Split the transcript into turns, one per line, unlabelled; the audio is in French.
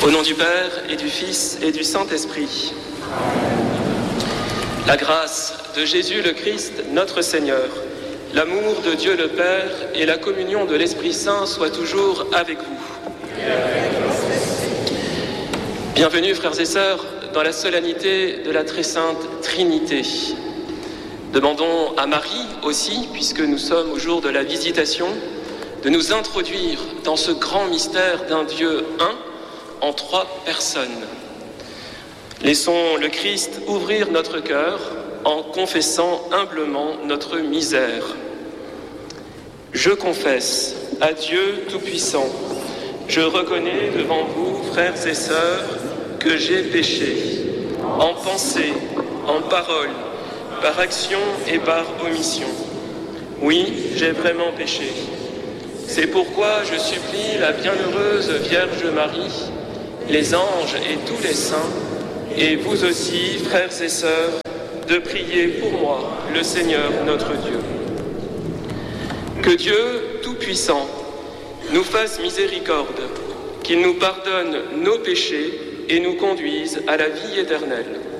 Au nom du Père et du Fils et du Saint-Esprit. La grâce de Jésus le Christ, notre Seigneur, l'amour de Dieu le Père et la communion de l'Esprit Saint soient toujours avec vous. Bienvenue, frères et sœurs, dans la solennité de la très sainte Trinité. Demandons à Marie aussi, puisque nous sommes au jour de la Visitation, de nous introduire dans ce grand mystère d'un Dieu un, en trois personnes. Laissons le Christ ouvrir notre cœur en confessant humblement notre misère. Je confesse à Dieu Tout-Puissant, je reconnais devant vous, frères et sœurs, que j'ai péché, en pensée, en parole, par action et par omission. Oui, j'ai vraiment péché. C'est pourquoi je supplie la bienheureuse Vierge Marie, les anges et tous les saints, et vous aussi, frères et sœurs, de prier pour moi, le Seigneur notre Dieu. Que Dieu Tout-Puissant nous fasse miséricorde, qu'il nous pardonne nos péchés et nous conduise à la vie éternelle.